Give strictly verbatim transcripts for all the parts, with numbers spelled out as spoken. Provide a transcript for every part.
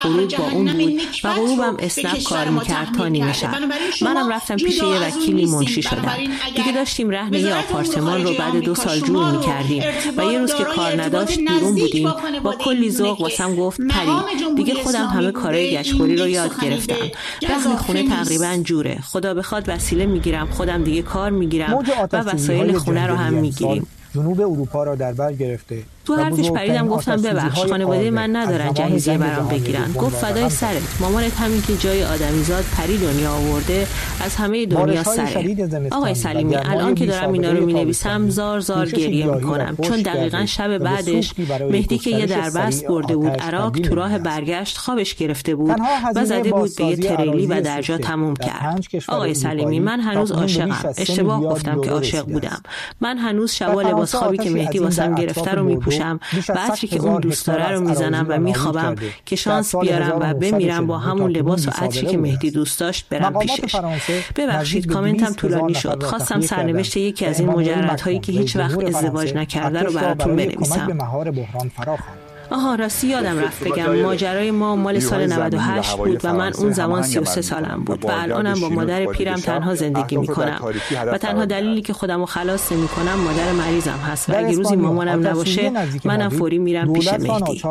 غروب با اون بود و غروبم اسنپ کار میکرد تا نیمه شب. منم رفتم پیش یه وکیلی منشی شدم. دیگه داشتیم رهن یه آپارتمان رو بعد دو سال جور میکردیم و یه روز که کار نداشت بیرون بودیم. با کلی ذوق واسم گفت پری دیگه خودم همه کارهای گچخوری رو یاد گرفتم. رهن خونه تقریبا جوره. خدا بخواد وسیله میگیرم، خودم دیگه کار میگیرم و وسایل خونه رو هم میگیریم. جنوب اروپا را در بر گرفته. تو حرفش پریدم گفتم ببخش خانواده من ندارن جهیزیه برام بگیرن. گفت فدای سرت، مامانت همین که جای آدمیزاد پری دنیا آورده از همه دنیا سره. آقای سلیمی الان که دارم اینا رو مینویسم زار زار گریه میکنم، چون دقیقاً شب بعدش مهدی که یه دربست برده بود عراق تو راه برگشت خوابش گرفته بود و زده بود به یه تریلی و در جا تموم کرد. آقای سلیمی من هنوز عاشقم. اشتباه گفتم که عاشق بودم. من هنوز شبا لباس خوابی که مهدی واسم گرفته رو میپوشم و عطری که اون دوست داره رو میزنم و میخوابم که شانس بیارم و بمیرم با همون لباس و عطری که مهدی دوست داشت برم پیشش. ببخشید کامنتم طولانی شد. خواستم سرنوشت یکی از این مجردهایی که هیچ وقت ازدواج نکرده رو براتون بنویسم. آها راستی یادم رفت بگم ماجرای ما مال سال نود و هشت بود و من اون زمان سی و سه سالم بود و الانم با مادر پیرم تنها زندگی میکنم و تنها دلیلی که خودمو خلاص نمیکنم مادر مریضم هست و اگه روزی مامانم نباشه منم فوری میرم پیش مهدی.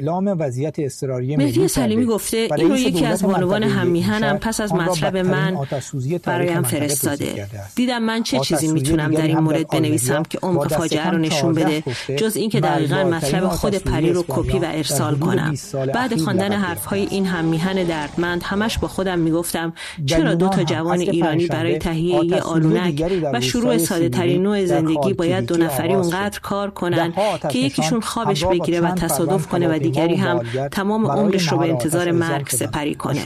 مهدی سلیمی گفته این رو یکی از بانوان هممیهنم پس از مطلب من برایم فرستاده. دیدم من چه چیزی میتونم در این مورد بنویسم که عمق فاجعه رو نشون بده جز اینکه دقیقاً مطلب خود پری رو کپی و ارسال کنم. بعد خواندن حرفهای این هممیهن دردمند همش با خودم میگفتم چرا دو تا جوان ایرانی برای تهیه یه آلونک و شروع ساده ترین نوع زندگی باید دو نفری اونقدر کار کنن که یکیشون خوابش بگیره و تصادف کنه و دیگری هم تمام عمرش رو به انتظار مرگ سپری کنه.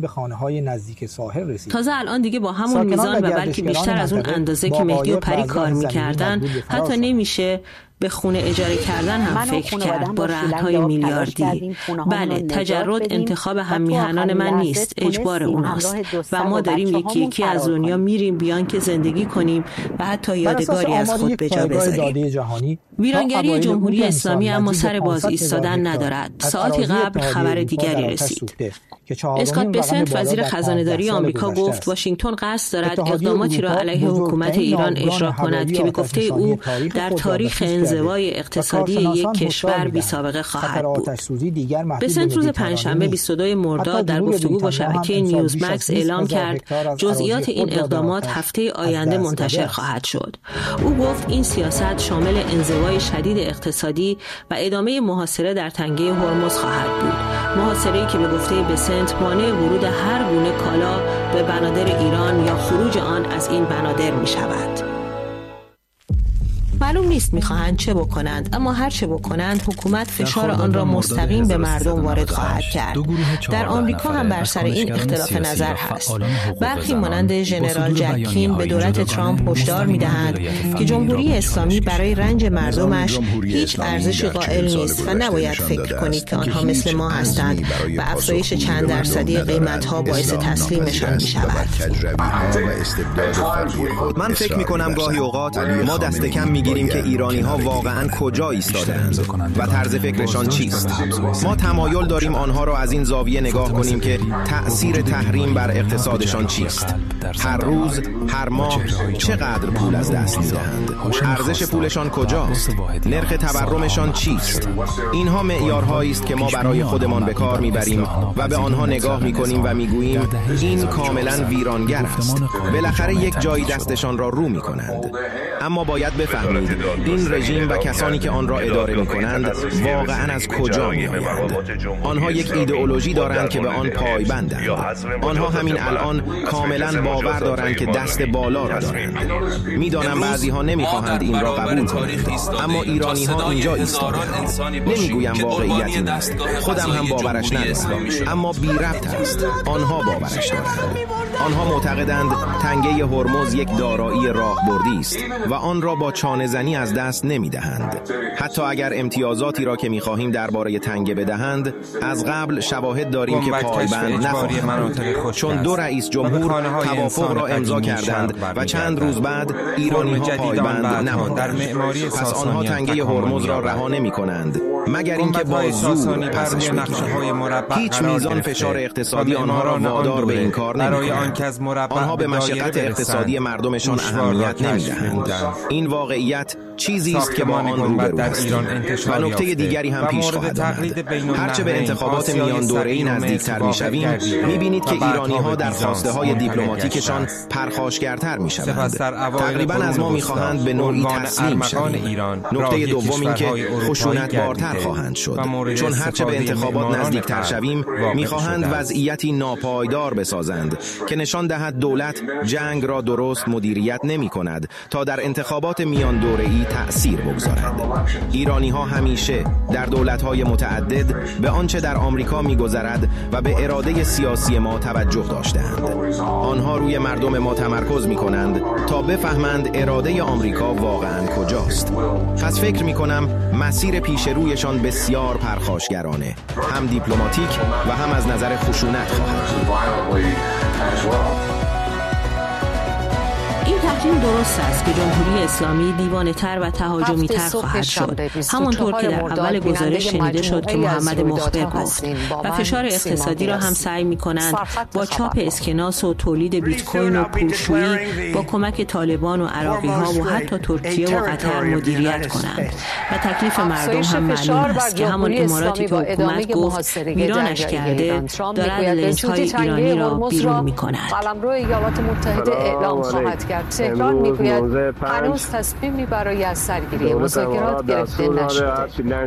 تازه الان دیگه با همون میزان و بلکه بیشتر از اون اندازه که مهدی و پری کار میکردن حتی نمیشه به خونه اجاره کردن هم فکر کرد با رهن‌های میلیاردی. بله تجرد انتخاب هممیهنان من نیست، اجبار اوناست و ما داریم یکی یکی از دنیا میریم بیان که زندگی کنیم و حتی یادگاری از خود به جا بذاریم. ویرانگری جمهوری اسلامی اما سر باز ایستادن ندارد. ساعتی قبل خبر دیگری رسید. اسکات بسنت وزیر خزانه‌داری آمریکا گفت واشنگتن قصد دارد اقداماتی را علیه حکومت ایران اجرا کند که به گفته او در تاریخ انزوای اقتصادی یک کشور بی سابقه خواهد بود. بسنت روز پنجشنبه بیست و دوم مرداد در گفتگو با شبکه نیوز مکس اعلام کرد جزئیات این اقدامات هفته آینده منتشر خواهد شد. او گفت این سیاست شامل انزوای شدید اقتصادی و ادامه محاصره در تنگه هرمز خواهد بود. محاصره‌ای که به گفته بسنت مانع ورود هر گونه کالا به بنادر ایران یا خروج آن از این بنادر می شود. معلوم نیست میخواهند چه بکنند، اما هر چه بکنند حکومت فشار آن را مستقیم به مردم وارد خواهد کرد. در آمریکا هم بر سر این اختلاف نظر هست. برخی مانند ژنرال جکین به دولت ترامپ هشدار میدهند که جمهوری اسلامی برای رنج مردمش هیچ ارزشی قائل نیست و نباید فکر کنید که آنها مثل ما هستند و افزایش چند درصدی قیمت‌ها باعث تسلیمشان می‌شود. من فکر می‌کنم گاهی اوقات ما دست کم می‌گیریم که ایرانی ها واقعاً کجا ایستادند و طرز فکرشان چیست. ما تمایل داریم آنها را از این زاویه نگاه کنیم که تأثیر تحریم بر اقتصادشان چیست. هر روز، هر ماه چقدر پول از دست می‌دهند؟ ارزش پولشان کجاست؟ نرخ تورمشان چیست؟ اینها معیارهایی است که ما برای خودمان به کار می‌بریم و به آنها نگاه می‌کنیم و می‌گوییم این کاملاً ویرانگر است. بالاخره یک جایی دستشان را رو می‌کنند. اما باید بفهمید این رژیم و کسانی که آن را اداره می‌کنند واقعاً از کجا می‌آیند. آنها یک ایدئولوژی دارند که به آن پایبندند. آنها همین الان کاملاً باور دارند که دست بالا را دارند. می‌دانم بعضی‌ها نمی‌خواهند این را قبول کنند، اما ایرانی‌ها اینجا ایستادند. نمی‌گویم واقعیتی نیست، خودم هم باورش ندارم، اما بی ربط است. آنها باورش دارند. آنها معتقدند تنگه هرمز یک دارایی راهبردی است و آن را با چانه زنی از دست نمی‌دهند. حتی اگر امتیازاتی را که می‌خواهیم درباره تنگه بدهند، از قبل شواهد داریم که پایبند نخواهند، چون دو رئیس جمهور توافق را امضا کردند و چند روز بعد ایرانی‌ها پایبند نماندند. پس آنها تنگه هرمز را رها نمی‌کنند مگر اینکه با زور پسش بگیرند. هیچ میزان فشار اقتصادی آنها را وادار به این کار نمی‌کند. آنها به مشقت اقتصادی مردمشان اهمیت نمی‌دهند. این واقعیت چیزی است که با آن روبرو هستیم. و نکته دیگری هم پیش خواهد آمد. هرچه به انتخابات میان دوره‌ای نزدیکتر می‌شویم، می‌بینید که ایرانی‌ها در خواسته‌های دیپلماتیکشان پرخاشگرتر می‌شوند. تقریباً از ما می‌خواهند به نوعی تسلیم شویم. نکته دوم این که خشونت‌بارتر خواهند شد، چون هرچه به انتخابات نزدیکتر شویم می‌خواهند وضعیتی ناپایدار بسازند که نشان دهد دولت جنگ را درست مدیریت نمی‌کند تا در انتخابات میان دوره‌ای تأثیر بگذارد. ایرانی‌ها همیشه در دولت‌های متعدد به آنچه در آمریکا می‌گذرد و به اراده سیاسی ما توجه داشتند. آنها روی مردم ما تمرکز می‌کنند تا بفهمند اراده آمریکا واقعاً کجاست. پس فکر می‌کنم مسیر پیش رویشان بسیار پرخاشگرانه، هم دیپلماتیک و هم از نظر خشونت خواهد بود. این تحلیل درست است که جمهوری اسلامی دیوانه‌تر و تهاجمی‌تر خواهد شد، همانطور که در اول گزارش شنیده شد که محمد مخبر گفت، و فشار اقتصادی را هم سعی می‌کنند با چاپ اسکناس و تولید بیت کوین و پولشویی با کمک طالبان و عراقی‌ها و حتی ترکیه و قطر مدیریت کنند. و تکلیف مردم هم معلوم است که همان اماراتی که حکومت گفت ویرانش کرده دارد لنج‌های ایرانی را بیرون می‌کند. قلمرو ایالات متحده اعلام خواهد کرد. تهران میگوید هنوز تصمیمی برای از سرگیری مذاکرات گرفته نشده.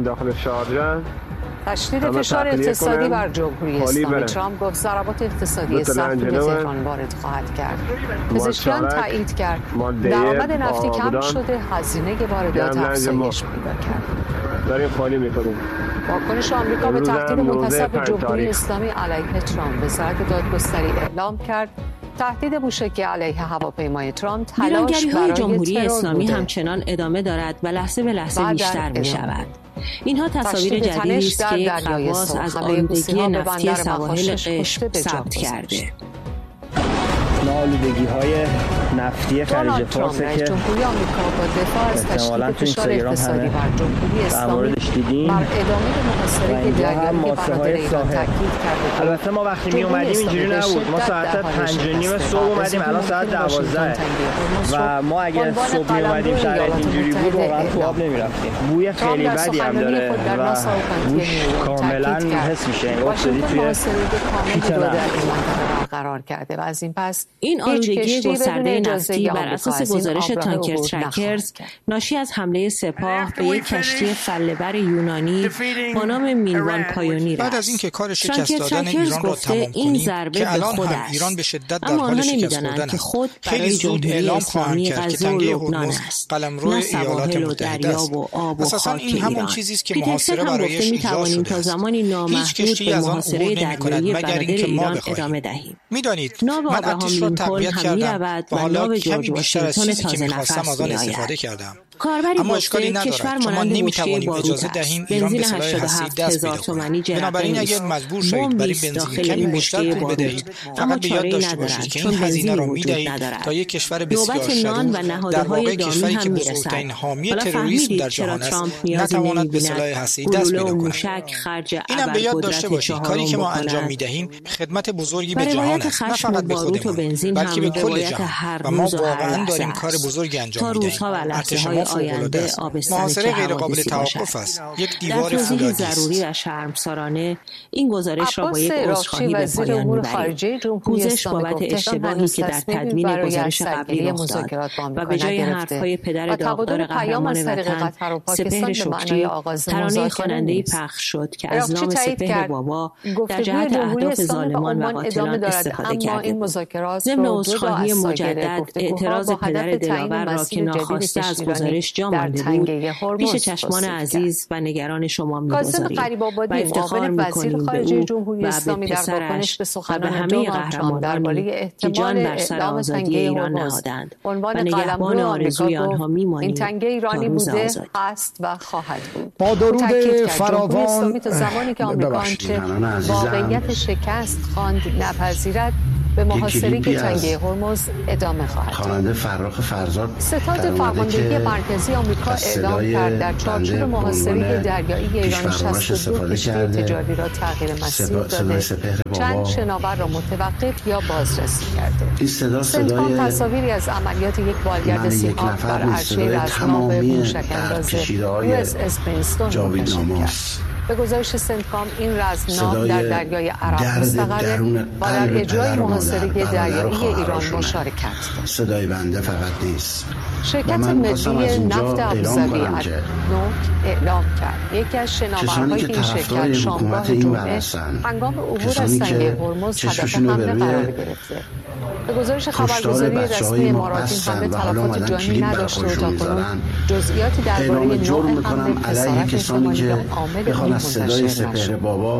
تشدید فشار اقتصادی بر جمهوری اسلامی. ترامپ گفت ضربات اقتصادی سخت به تهران وارد خواهد کرد. پزشکیان تایید کرد درآمد نفتی کم شده، هزینه واردات افزایش پیدا کرد. داریم خالی می‌کنیم. واکنش آمریکا به تهدید منتصب جمهوری اسلامی علیه ترامپ. وزارت دادگستری اعلام کرد تهدید موشکی علیه هواپیمای ترامپ تلاش برای جمهوری اسلامی همچنان ادامه دارد و لحظه به لحظه بیشتر می شود. اینها تصاویر جدیدی است که یک غواص از آلودگی نفتی سواحل قشم ثبت کرده. آلودگی‌های نفتی خلیج فارس که جمهوری آمریکا با دفاع از تشدید فشار اقتصادی بر جمهوری اسلامی بر ادامه محاصره دریایی بنادر ایران تاکید کرده. البته ما وقتی می اومدیم اینجوری نبود. ما ساعت پنج و نیم صبح اومدیم، الان ساعت دوازده و ما اگر صبح می اومدیم شرایط اینجوری بود واقعا تو آب نمی‌رفتیم. بوی خیلی بدی هم داره و بوش کاملا حس میشه. افتادی توی پیتنا قرار کرده و از این پس این آلودگی گسترده نفتی بر اساس گزارش تانکر ترکرز ناشی از حمله سپاه به یک کشتی فله‌بر یونانی با نام میلوان پایونیر بعد از اینکه کار شکست دادن ایران را تمام کنیم که الان هم ایران به شدت در حال شکست خوردن است، خیلی زود اعلام خواهند کرد که تنگه هرمز قلمرو ایالات متحده است. اساساً این همون چیزی است که محاصره برایش ایجاد شده است. هیچ کشتی از آن عبور نمی‌کند مگر اینکه ما بخواهیم. می‌دانید من آتش را تقویت کردم و حالا کمی بیشتر از چیزی که می‌خواستم از آن استفاده کردم. اما اشکالی ندارد چون ما نمی‌توانیم اجازه دهیم ایران به سلاح هسته‌ای دست پیدا کند. بنابراین اگر مجبور شوید برای بنزین کمی بیشتر پول بدهید، فقط به یاد داشته باشید که این هزینه را می‌دهید تا یک کشور بسیار شرور، در واقع کشوری که بزرگترین حامی تروریسم در جهان است، نتواند به سلاح هسته‌ای دست پیدا کند. اینم به یاد داشته باشید کاری که ما انجام می‌دهیم خدمت بزرگی به جهان است، نه فقط به خودمان بلکه به کل جهان. و ما واقعا داریم کار بزرگی انجام می‌دهیم. آینده محاصره غیر قابل توقف است. یک دیوار فولادی است. ضروری و شرمسارانه این گزارش را با یک عذرخواهی به پایان می‌بریم. پوزش بابت اشتباهی که در تدوین گزارش قبلی رخ داد و به جای حرف‌های پدر داغدار قهرمان وطن سپهر شکری، ترانه خواننده‌ای پخش شد که از نام سپهر بابا در جهت اهداف ظالمان و قاتلان استفاده کرده. ضمن عذرخواهی مجدد اعتراض پدر دلاور را که ناخواسته از گزارش جا مانده بود پیش چشمان عزیز و نگران شما می‌گذاریم و افتخار می‌کنیم به او و به پسرش و به همه قهرمانانی که جان بر سر آزادی ایران نهادند و نگهبان آرزوی آنها می‌مانیم تا روز آزادی. با درود فراوان تا زمانی که آمریکا آنچه واقعیت شکست خواند نپذیرد به محاصره تنگه هرمز ادامه خواهد. خواننده فرخ فرزاد ستاد فرماندهی مرکزی آمریکا اعلام کرد در چارچوب محاصره دریایی ایران شصت و دو کشتی تجاری را تغییر مسیر داده، چند شناور را متوقف یا بازرسی کرده. سنتکام تصاویری از عملیات یک بالگرد سیماب بر عرشه رزمناو موشک‌انداز یو اس اس پرینستون منتشر کرد. به گزارش سنتکام این رزمناو در دریای عرب مستقره و در اجرای محاصره دریایی ایران مشارکت داشت. صدای بنده فقط نیست. شرکت ملی نفت ابوظبی نوک اعلام کرد یکی از شناورهای این شرکت شامگاه جمعه هنگام عبور از تنگه هرمز هدف حمله قرار گرفته. به گزارش خبرگزاری رسمی امارات این حمله تلفات جانی نداشته و تاکنون جزئیاتی درباره نوع حمله خسارت احتمالی عامل این منتشر نشد.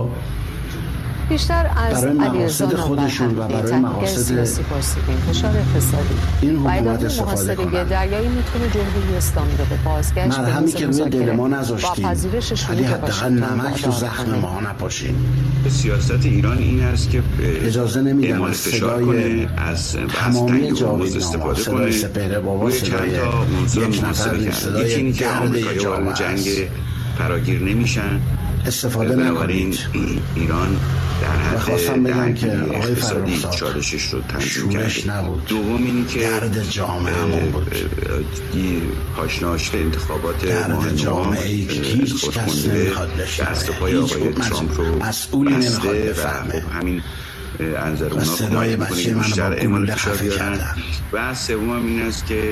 بیشتر از علیرضا خودشون و برای مقاصد انتشار اقتصادی و ادامه محاصره دریایی میتونه جمهوری اسلامی رو به بازگشت به مرهمی که روی دل ما نذاشتیم، ولی حداقل نمک تو زخم ما نپاشیم. سیاست ایران این است که اجازه نمیدن اعمال فشار کنه، از تمامی جاوید استفاده کنه، سپهر بابا صدای یک نفر نیست، یکی این که آمریکایی وارد جنگ فراگیر نمیشن، استفاده نکنید. ایران در خواستم بگم که آقای فرخزاد چالشش رو تنظیم کرده. دوم اینی که درد جامعه بود، پاشناشت انتخابات درد جامعه ای که هیچ کس نمیخواد بشنوه، دست پای آقای ترامپ رو مسئولی نمیخواد بفهمه. همین انظر اونا کمک میکنه که بیشتر اعمال فشار بیارن. و سوم این است که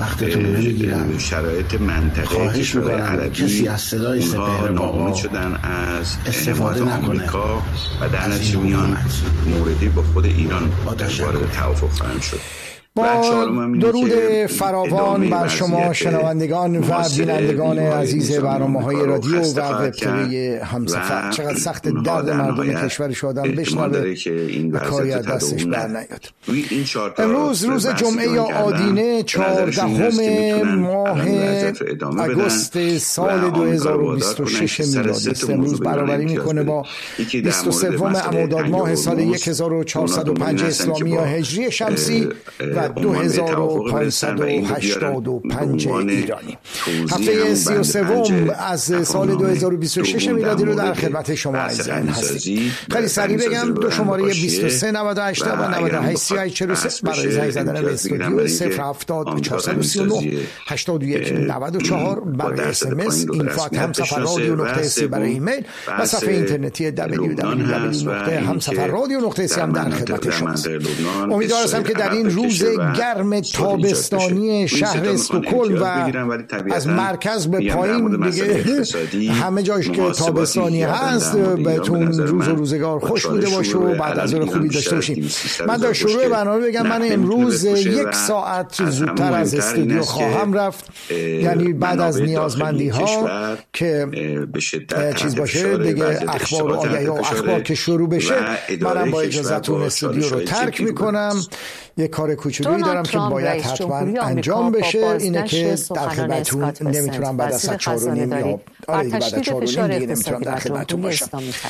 شرایط منطقه کشور عربی اونها ناامید شدن از استفاده آمریکا و در نتیجه میان موردی با خود ایران وارد توافق خواهند شد. با درود فراوان بر شما شنوندگان و بینندگان عزیز برنامه‌های رادیو و وب تیوی همسفر. چقدر سخت درد مردم کشورش آدم بشنوه و کاری از دستش بر نیاد. امروز روز جمعه یا آدینه چهاردهم ماه آگوست سال دو هزار و بیست و شش میلادی است. امروز برابری میکنه با بیست و سوم عماداد ماه سال یک هزار و چهارصد و پنج اسلامی یا هجری شمسی و دو هزار و پانصد و هشتاد و پنج ایرانی. هفته سی و سوم از سال دو هزار و بیست و شش میلادی رو در خدمت شما عزیزان هستیم. خیلی سریع بگم دو شماره بیست و سه نود و هشت و نود و هشت سی و هشت چهل و سه برای زنگ زدن به استودیو صفر هفتاد چهارصد و سی و نه هشتاد و یک نود و چهار برای اس ام اس اینفو همسفر رادیو نقطه سی برای ایمیل و صفحه اینترنتی دبلیو دبلیو دبلیو نقطه همسفر رادیو نقطه سی هم در خدمت شماست. امیدوار هستم که در این روز گرم تابستانی شهر استکهلم و از مرکز به پایین دیگه همه جاش که تابستانی هست بهتون روز و روزگار خوش بوده باشه و بعد از اون خوبی داشته باشیم. من در شروع برنامه بگم من امروز یک ساعت زودتر از استودیو خواهم رفت، یعنی بعد از نیازمندی ها که چیز باشه دیگه، اخبار و آگهی و اخبار که شروع بشه منم با اجازهتون استودیو رو ترک میکنم. یه کار کوچولویی دارم که باید حتما انجام بشه، اینه که در خدمتتون نمیتونم بعد از چهار و نیم یا آره دیگه بعد از چهار و نیم دیگه نمیتونم در خدمتتون باشم.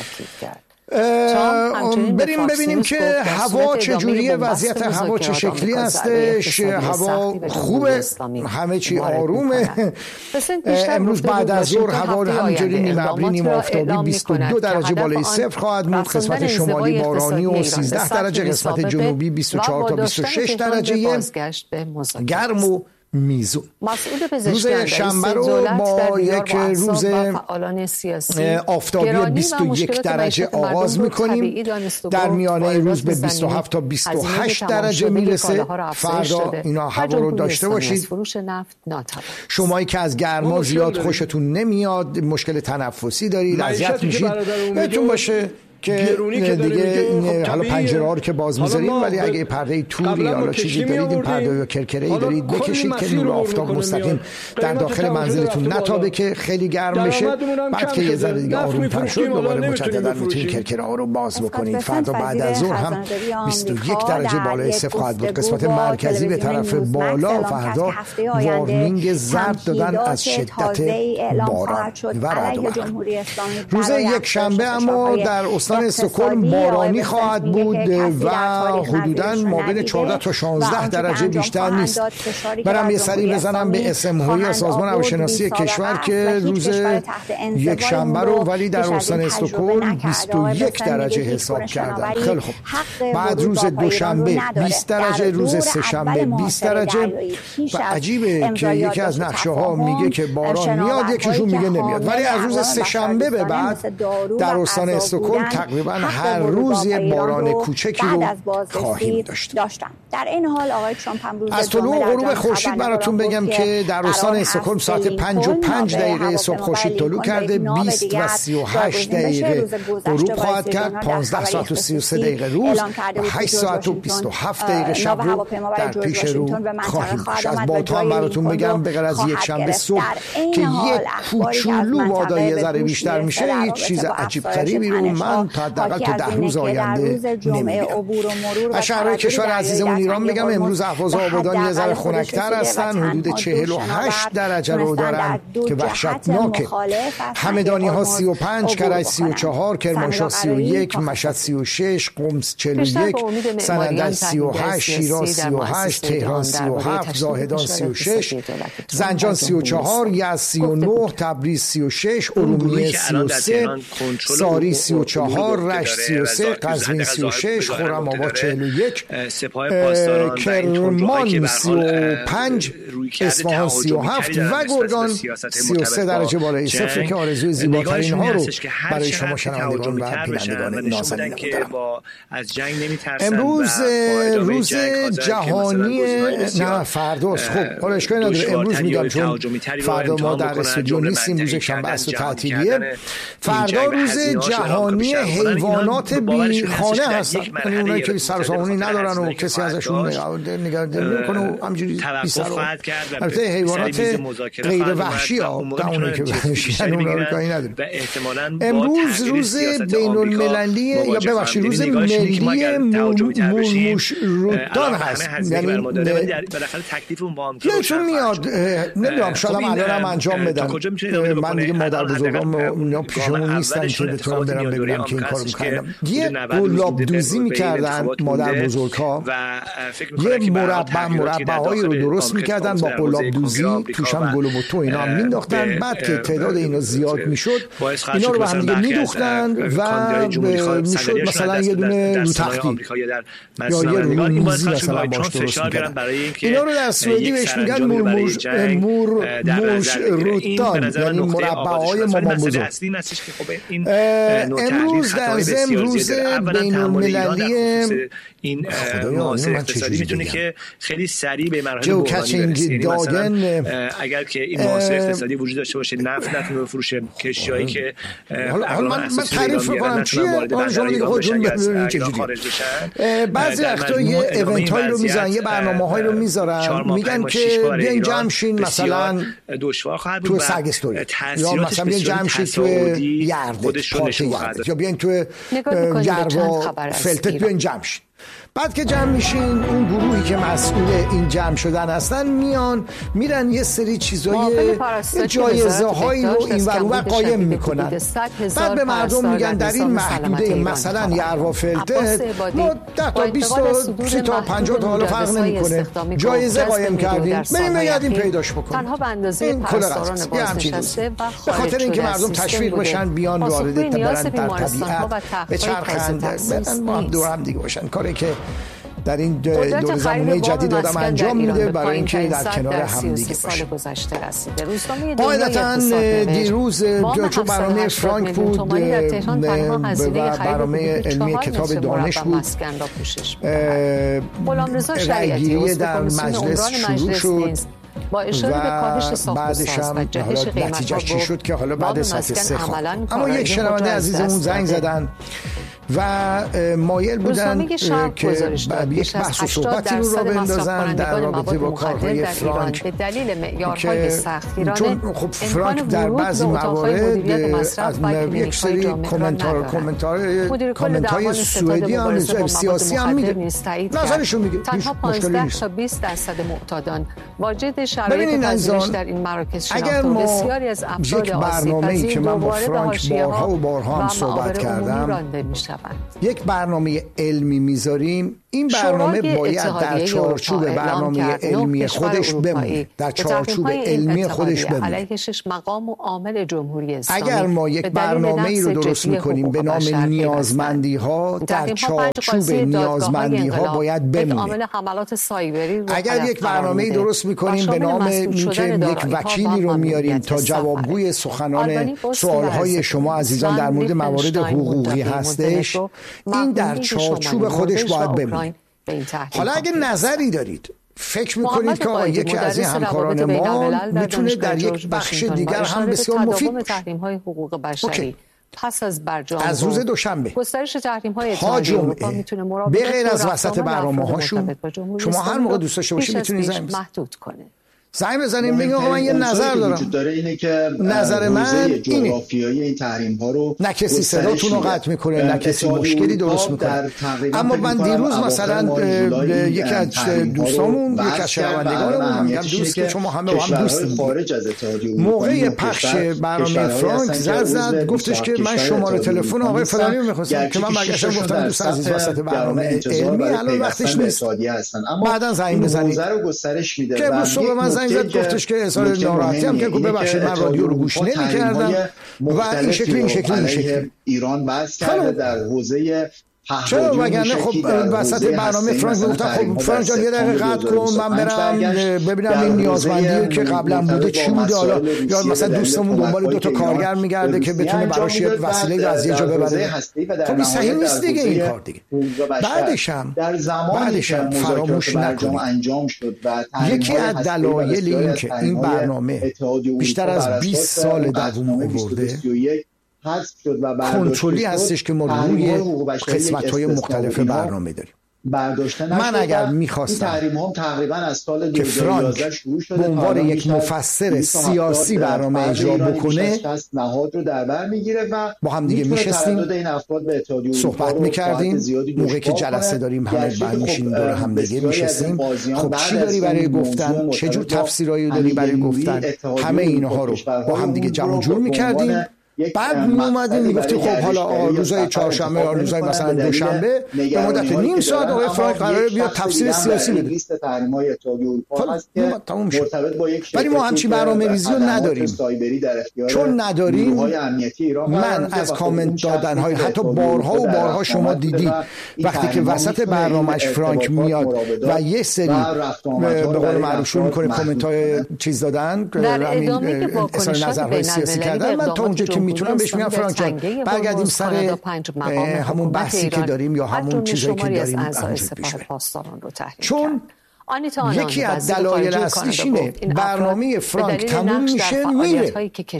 بریم ببینیم که هوا چجوریه، وضعیت هوا چه شکلی هستش. هوا خوبه، همه چی آرومه. امروز بعد از ظهر هوا همینجوری نیم ابری نیم آفتابی بیست و دو درجه بالای صفر خواهد بود. قسمت شمالی بارانی و سیزده درجه، قسمت جنوبی بیست و چهار تا بیست و شش درجه گرم و میزون. روز شنبه رو با یک روز آفتابی بیست و یک درجه آغاز میکنیم، در میانه روز به بیست و هفت تا بیست و هشت درجه میرسه. فردا اینا هوا رو داشته باشید. شمایی که از گرما زیاد خوشتون نمیاد، مشکل تنفسی دارید، اذیت میشید، بهتون باشه که دیگه حالا پنجره ها رو که باز میذاریم، ولی اگه پرده توری حالا چیزی دارید، این پرده یا کرکره‌ای دارید بکشید که نور آفتاب مستقیم در داخل منزلتون نتابه که خیلی گرم بشه. بعد که یه ذره دیگه آروم‌تر شد دوباره مجددا میتونید کرکره ها رو باز بکنید. فردا بعد از ظهر هم بیست و یک درجه بالای صفر خواهد بود. قسمت مرکزی به طرف بالا فردا وارنینگ زرد دادن از شدت باران و رعد و برق. روز یک شنبه اما در استان استکهلم بارانی خواهد بود و حدوداً ما بین چهارده تا شانزده درجه بیشتر نیست. برم یه سری بزنم به اسم‌های سازمان هواشناسی کشور که روز یک شنبه رو ولی در استان استکهلم بیست و یک درجه حساب کردن. خیلی خوب. بعد روز دوشنبه بیست درجه، روز سه شنبه بیست درجه و عجیبه که یکی از نقشه ها میگه که باران میاد، یکیشون میگه نمیاد، ولی از روز سه شنبه به بعد در استان استکهلم تقریبا هر روز یه باران کوچکی رو خواهیم داشت. در این حال آقای ترامپ هم روز از طلوع غروب خورشید براتون بگم که در استان استکهلم ساعت پنج و پنج دقیقه صبح خورشید طلوع کرده، بیست و سی و هشت دقیقه غروب خواهد کرد، پانزده ساعت و سی و سه دقیقه روز و هشت ساعت و بیست و هفت دقیقه شب رو در پیش رو خواهیم داشت. از بادها هم براتون بگم به غیر از یک شنبه صبح که یک کوچولو بادا یه ذره بیشتر میشه، هیچ چیز عجیب غریبی رو من تا حداقل تا ده روز آینده نمیبینم. از شهرهای کشور عزیزمون ایران میگم امروز اهواز و آبادان یه ذره خنک‌تر هستن، حدود چهل و هشت درجه رو دارن که وحشتناکه. همدانی ها سی و پنج، کرج سی و چهار، کرمانشاه سی و یک، مشهد سی و شش، قم چهل و یک، سنندج سی و هشت، شیراز سی و هشت، تهران سی و هفت، زاهدان سی و شش، زنجان سی و چهار، یزد سی و نه، تبریز سی و شش، ارومیه سی و سه، ساری سی و چهار، رشت سی و سه، قزوین سی و شش، خرم‌آباد چهل و یک، کرمان سی و پنج، اصفهان سی و هفت و گرگان سی و سه درجه بالای صفر که آرزوی زیباترین ها رو برای شما شنوندگان و بینندگان نازنینم دارم. امروز روز جهانی نه فرداست. خب حالا اشکالی نداره امروز میگم چون فردا ما در استودیو نیستیم، روز شنبه است و تعطیلیه. فردا روز جهانی حیوانات بی خانه هستن، یعنی اونایی که سر و سامونی ندارن و کسی ازشون نگهداری نمیکنه و همینجوری بی سر و البته حیوانات غیر وحشی ها در اونایی که وحشیان اونا رو کاری نداریم. امروز روز بین المللی یا ببخشید روز ملی مورموش رودان هست، یعنی بالاخره تکلیفمون با هم یادتون میاد نمیدونم شاید هم الان هم انجام بدن. من دیگه مادر بزرگام اونا پیشمون نیستن که بتونم برم ببینم که این کارو میکنم. یه گلاب دوزی میکردن مادر بزرگها، یه مربع مربع‌هایی رو درست میکردن با گلاب دوزی، توش هم گل و بوتو اینا هم مینداختن. بعد که تعداد اینا زیاد میشد اینا رو به هم دیگه میدوختن و میشد مثلا یه دونه رو تختی یا یه رو میزی مثلا باش درست میکردن. اینا رو در سوئدی بهش میگن مورموش مورموش رودان، یعنی مربع‌های مامان بزرگ. امروز در ضمن روز بین المللی این معاصر اقتصادی میتونه که خیلی سریع به مراحل بحرانی برسه. اگر که این معاصر اقتصادی وجود داشته باشه، نفت نتونه بفروشه، کشتیایی که حالا من من تعریف می‌کنم چیه اون شما دیگه خودتون ببینید چجوری خارج بشن. بعضی وقتا یه ایونت‌هایی رو میذارن، یه برنامه‌هایی رو میذارن، میگن که بیاین جمع شین مثلا دشوار خواهد بود تو سگستوری یا مثلا بیاین جمع شین تو یرد پارک یرد یا بیاین تو یروا فلتت بیاین جمع شین. بعد که جمع میشین اون گروهی که مسئول این جمع شدن هستن میان میرن یه سری چیزای جایزه هایی رو این ور اون قایم میکنن. بعد به مردم میگن در این محدوده مثلا یروا فلتت ما ده تا بیست تا سی تا پنجاه تا حالا فرق نمیکنه جایزه قایم کردیم، بریم بگردیم پیداش بکنیم. این کل قضیه یه همچین چیزی به خاطر اینکه مردم تشویق بشن بیان وارد برن در طبیعت بچرخند، بدن با هم دور هم دیگه باشن. کاری که در این دور زمانه جدید آدم انجام میده برای اینکه در کنار هم دیگه باشه. قاعدتاً دیروز چون برنامه فرانک بود و برنامه علمی کتاب دانش بود، رأی‌گیری در مجلس شروع شد با اشاره به کاهش ساخت و ساز و جهش قیمت‌ها چی شد که حالا بعد ساعت سه خواه. اما یک شنونده عزیزمون زنگ زدن و مایل بودن که یک بحث و صحبتی رو را بندازن در رابطه با کارهای فرانک به دلیل معیارهای سختگیرانه چون خب فرانک در بعضی موارد از یک سری کامنتار کامنتار کامنت‌های سوئدی هم سیاسی هم میده، نظرشون میگه تنها پانزده تا بیست درصد معتادان واجد شرایط پذیرش در این مراکز شناخته و بسیاری از افراد برنامه‌ای که من با فرانک بارها و بارها هم صحبت کردم یک برنامه علمی میذاریم، این برنامه باید در چارچوب برنامه علمی خودش بمونه، در چارچوب علمی خودش بمونه. علیه شش مقام و عامل جمهوری اسلامی اگر ما یک برنامه‌ای رو درست می‌کنیم به نام نیازمندی ها، در چارچوب نیازمندی ها باید بمونه. اگر یک برنامه‌ای درست می‌کنیم به نام اینکه یک وکیلی رو میاریم تا جوابگوی سخنان سوال‌های شما عزیزان در مورد موارد حقوقی هستش، این در چارچوب خودش باید بمونه. حالا اگه نظری دارید فکر میکنید که یکی از این همکاران ما میتونه در یک بخش دیگر هم بسیار مفید باشه. تحریم‌های حقوق بشری پس از برجام از روز دوشنبه گسترش تحریم‌های اتحادیه اروپا میتونه به غیر از وسط برنامه‌هاشون شما هر موقع دوست داشته باشید میتونید زنگ بزنید محدود کنه. زنگ بزنیم بگیم آقا من یه نظر دارم. وجود داره اینه که نظر من اینه این تحریم ها رو نه کسی صداتون رو قطع میکنه، نه کسی مشکلی درست میکنه. اما من دیروز مثلا یکی از دوستامون، یکی از شنوندگانمون میگم دوست که شما همه با هم دوستیم، موقع پخش برنامه فرانک زد زد گفتش که من شماره تلفن آقای فلانی رو میخواستم که من برگشتم گفتم دوست عزیز وسط برنامه علمی الان وقتش نیست، بعداً زنگ بزنید که صبح من زنگ زد گفتش که اظهار ناراحتی هم که ببخشید من رادیو رو گوش نمی‌کردم و این شکلی این شکلی این شکلی ایران بحث کرده در حوزه چرا وگرنه خب وسط برنامه فرانک گفتم خب فرانک جان یه دقیقه قطع کن من برم ببینم این نیازمندی که قبلا بوده چی بوده، حالا یا مثلا دوستمون دنبال دو تا کارگر میگرده که بتونه براش یه وسیله از یه جا ببره. خب این صحیح نیست دیگه این کار دیگه. بعدش هم بعدش هم فراموش نکنید یکی از دلایل این که این برنامه بیشتر از بیست سال دوام آورده کنترلی هستش که ما روی قسمت‌های مختلف برنامه داریم. من اگر میخواستم که فرانک به عنوان یک مفسر سیاسی برنامه اجرا بکنه با هم دیگه میشستیم صحبت میکردیم، موقعی که جلسه داریم همه برمیشینیم دور هم دیگه میشستیم، خب چی داری برای گفتن، چه جور تفسیرایی داری برای گفتن، همه اینها رو با هم دیگه جمع جور میکردیم. بعد می اومدیم میگفتیم خب حالا روزای چهارشنبه یا روزای مثلا دوشنبه به مدت نیم ساعت آقای فرانک قراره بیاد تفسیر سیاسی بده. خب تموم شد. ولی ما همچین برنامه‌ریزی رو نداریم. چون نداریم من از کامنت دادن‌های حتی بارها و بارها شما دیدید وقتی که وسط برنامه‌اش فرانک میاد و یه سری به قول معروف شروع می‌کنه کامنت‌های چیز دادن، اظهار نظرهای سیاسی کردن، من تا اونجا که میتونم بهش میگم فرانک جان برگردیم سر همون بحثی که داریم یا همون چیزی که داریم انجام پیش چون یکی از دلایل اصلیش اینه برنامه فرانک تموم میشه میره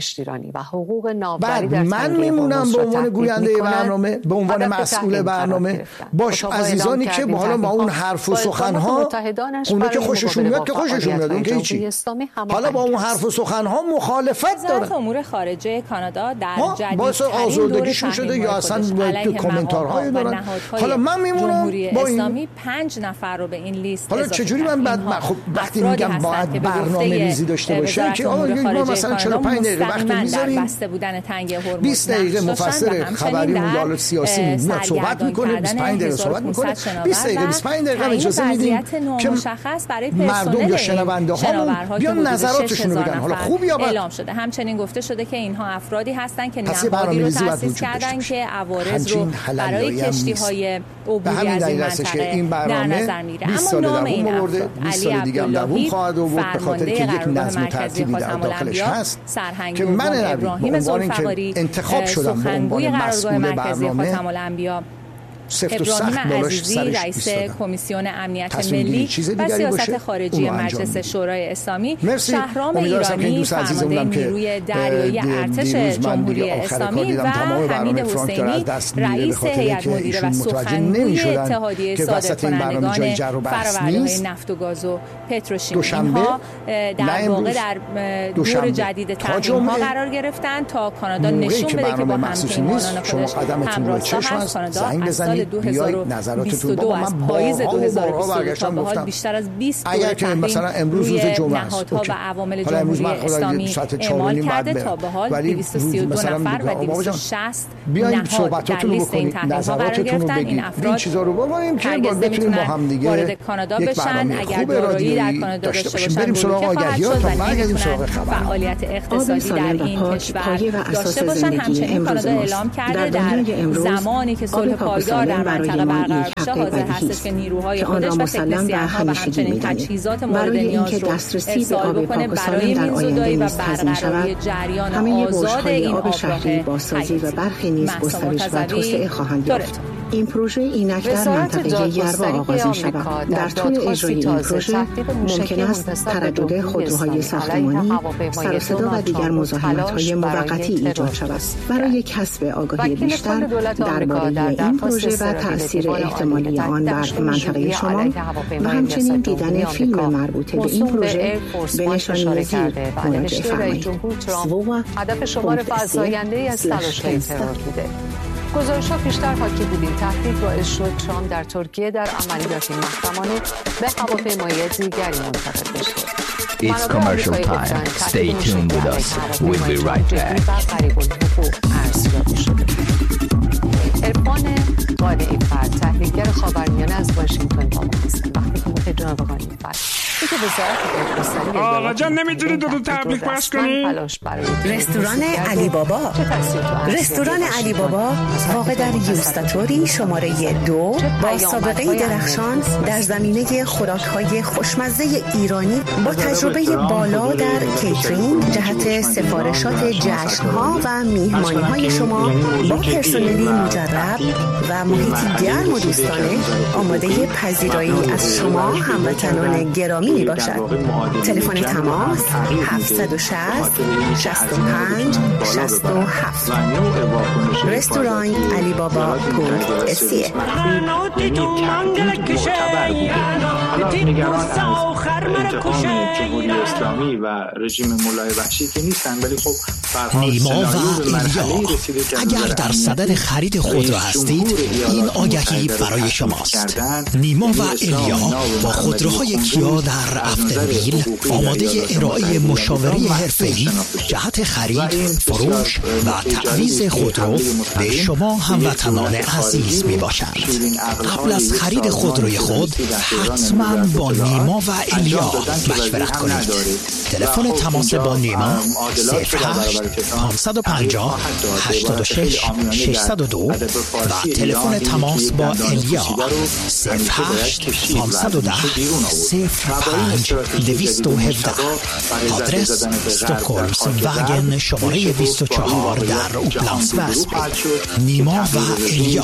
بعد من میمونم به عنوان گوینده برنامه، به عنوان مسئول برنامه باش عزیزانی که حالا با اون حرف و سخنها اونه که خوششون میاد که خوششون میاد اون که هیچی، حالا با اون حرف و سخنها مخالفت داره. وزارت امور خارجه کانادا در جدیدترین آزردگیشون شده یا اصلا کامنتارهای دارن. حالا من میمونم با این پنج نفر رو به این لیست حالا چجوری من بعد خب وقتی میگم باید برنامه ریزی داشته باشه که آقا ما مثلا چهل و پنج دقیقه وقت میذاریم بیست دقیقه مفسر خبری و یا سیاسی میاد صحبت میکنه، بیست و پنج دقیقه صحبت میکنه، بیست دقیقه بیست و پنج دقیقه اجازه میدیم که مردم یا شنونده ها بیان نظراتشون رو بگن حالا خوب یا بد. اعلام شده همچنین گفته شده که اینها افرادی هستن که نهادی رو تأسیس کردن که عوارض رو برای کشتی‌های عبوری از این منطقه در نظر میگیره. اما نام این افراد علی عبداللهی فرمانده قرارگاه مرکزی خاتم الانبیا، سرهنگ ابراهیم ذوالفقاری انتخاب شدم سخنگوی قرارگاه مرکزی خاتم الانبیا ابراهیم عزیزی رئیس کمیسیون امنیت ملی و سیاست خارجی مجلس شورای اسلامی، شهرام ایرانی فرمانده نیروی دریایی ارتش جمهوری اسلامی و حمید حسینی رئیس هیئت مدیره و سخنگوی اتحادیه صادرکنندگان فرآورده‌های نفت و گاز و پتروشیمی، اینها در واقع در دور جدید تحریم‌ها قرار گرفتن تا کانادا نشون بده که با همپیمانان خودش همراستا هست. کانادا از سال دو هزار و بیست و دو از پاییز دو هزار و بیست و دو تا به حال بیشتر از بیست دور تحریم روی نهادها و عوامل جمهوری اسلامی اعمال کرده. تا به حال دویست و سی و دو نفر و دویست و شصت نهاد در لیست این تحریم‌ها قرار گرفتن. این افراد هرگز نمیتونن وارد کانادا بشن. اگر دارایی در کانادا داشته باشن ممکن شد و نمیتونن فعالیت اقتصادی در این کشور داشته باشن. همچنین کانادا اعلام کرده در زمانی که صلح پایدار در منطقه برقرار بشه حاضر هستش که نیروهای خودش و تکنسین‌ها و همچنین تجهیزات مورد نیاز رو ارسال بکنه برای میزودایی و برقراری جریان آزاد این آبراه بازسازی و برخی نیز گسترش و توسعه خواهند یافت. این پروژه اینک در منطقه یروا آغاز می شود. در طول اجرای این پروژه ممکن است تردد خودروهای ساختمانی، سر و صدا و دیگر مزاحمت‌های موقتی ایجاد شود. برای کسب آگاهی بیشتر درباره این پروژه و تأثیر احتمالی آن بر منطقه شما و همچنین دیدن فیلم مربوط به این پروژه به نشانی زیر مراجعه فرمایید. هدف شمار فزاینده‌ای از تلاش‌های ترور بوده. گزارش‌ها بیشتر حاکی بود این تهدید باعث شد ترامپ در ترکیه در عملیاتی محکمانه به هواپیمای دیگری منتقل بشه. It's commercial time. Stay tuned with us. We'll be right back. ارفان قانعی فرد تحلیلگر خاورمیانه از واشنگتن با ما هستند. وقتی که بخیر جناب قانعی فرد آقا جان نمیتونی دو تبلیغ پخش کنی؟ رستوران علی بابا. رستوران علی بابا واقع در یوستاتوری شماره دو با سابقه درخشان در زمینه خوراک‌های خوشمزه ایرانی با تجربه بالا در کیترینگ جهت سفارشات جشن‌ها و میهمانی‌های شما با پرسنلی مجرب و محیطی گرم و دوستانه آماده پذیرایی از شما هموطنان گرامی می باشد. تلفن تماس هفت شش صفر شش پنج شش هفت. رستوران علی بابا پونت اسیه. جمهوری اسلامی و رژیم مولای وحشی که نیستن، ولی خب نیما و ایلیا، اگر در صدد خرید خودرو هستید این آگهی برای شماست. نیما و ایلیا با خودروهای کیا در افتربیل آماده ارائه مشاوره حرفه‌ای جهت خرید، فروش و تعویض خودرو به شما هموطنان عزیز می باشند. قبل از خرید خودروی خود حتما با نیما و ایلیا مشورت کنید. تلفن تماس با نیما صفر هشت پانصد و پنجاه هشتاد و شش ششصد و دو و تلفن تماس با ایلیا صفر هشت پانصد و ده صفر پنج دویست و هفده. آدرس استکهلم واگن شماره بیست و چهار در اوپلاندس وسبی. نیما و ایلیا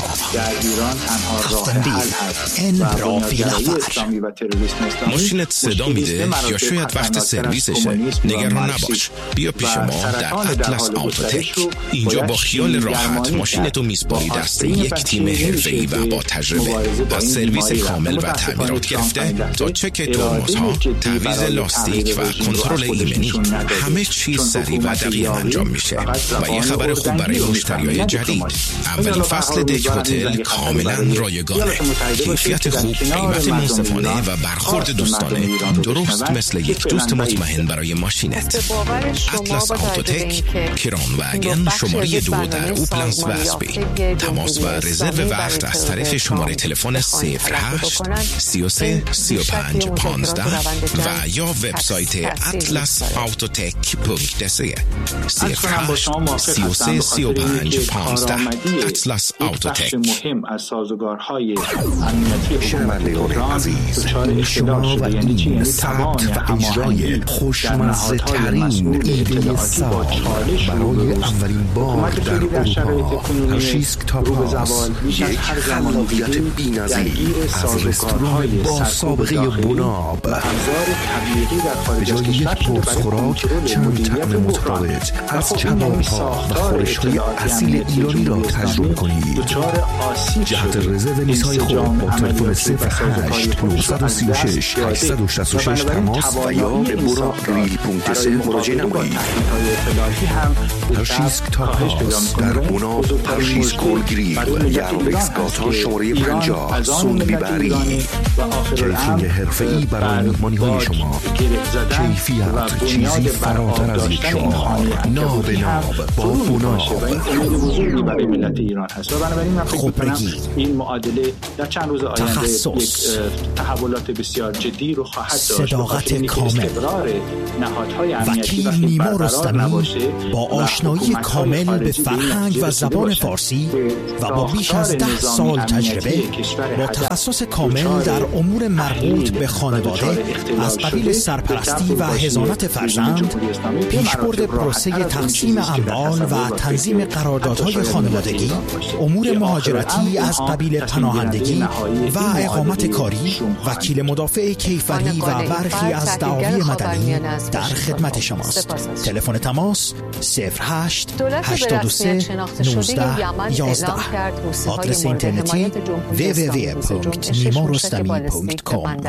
افتنبیل ان برا بیلافر. ماشینت صدا میده یا شاید وقت سرویسشه؟ نگران نباش، بیا پیش ما در اطلس آتوتک. اینجا با خیال راحت ماشینتو میسپاری دست یک تیم حرفه‌ای و با تجربه. از سرویس کامل و تعمیرات گرفته تا چک ترمزها، تعویض لاستیک و کنترل ایمنی، همه چیز سریع و دقیق انجام میشه. و یه خبر خوب برای مشتریای جدید، اولین فصل دک هتل کاملا رایگانه. کیفیت خوب، قیمت منصفانه و برخورد دوستانه، درست مثل یک دوست مطمئن برای ماشینت. اطلس آتوتک، کران واگن شماره دو در اوپلاندس وسبی. تماس و رزرو وقت از طریق شماره تلفن صفر هشت سی و سه سی و پنج پانزده و یا وبسایت اطلس آتوتک پونت سی. صفر هشت سی و سه سی و پنج پانزده. اطلس آتوتک. مهم از سازوکارهای امنیتی شنوندگان عزیز، این شما و این ثبت و اجرای خوشمزه ترین ایده سال برای اولین بار در اروپا. هرشیسک تاپاس، یک خلاقیت بی‌نظیر از رستوران با سابقه بناب. به جای یک پرس خوراک چند طعم متفاوت از کباب‌ها و خورش‌های اصیل ایرانی را تجربه کنید. جهت رزرو های خود با تلفن صفر هشت نه سه شش هشت شش شش تماس و یا به براق گریل پونکت سه مراجعه نمایید. هرشیسک تاپاس در بناب، هرشیز کول گریل، یروبکس گاتا شماره پنجاه، سونگلی بری. کیفینگ حرفه‌ای برای میهمانی های شما. کیفیت چیزی فراتر از یک شما. ناب ناب با بناب. برای ملت ایران هست و بنابراین من فکر می‌کنم این معادله در چند روز آینده یک تحولات بسیار جدی رو خواهد داشت. صداقت کامل. وکیل نیما رستمی با آشنایی کامل به فرهنگ و زبان فارسی و با بیش از ده سال تجربه با تخصص کامل در امور مربوط به خانواده از قبیل سرپرستی و حضانت فرزند، پیشبرد پروسه تقسیم اموال و تنظیم قراردادهای خانوادگی، امور مهاجرتی از قبیل پناهندگی و اقامت کاری، وکیل مدافع کیفری و برخی از دعاوی مدنی در خدمت شماست. تلفن تماس صفر هشت هشتاد و سه نوزده یازده. آدرس اینترنتی دبلیو دبلیو دبلیو دات نیما رستمی دات کام.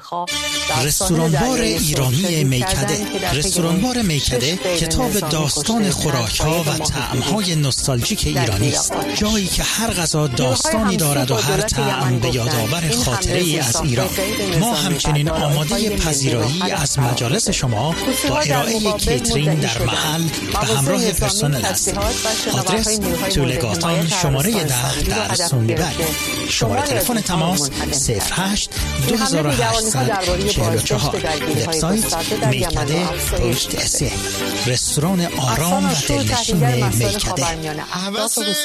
رستورانبار ایرانی میکده. رستورانبار میکده کتاب داستان خوراک‌ها و طعم‌های نوستالژیک ایرانی است. جایی که هر غذا داستانی دارد و هر طعم به یادآور خاطره‌ای از ایران. ما همچنین آماده پذیرایی از مجالس شما با ارائه کیترینگ در محل به همراه پرسنل است. آدرس تولگاتان شماره ده در سونلیبری. شماره تلفن تماس صفر هشت دو هزار و هشتصد چهل و چهار. وبسایت میکده پشت سه. رستوران آرام و دلنشین میکده.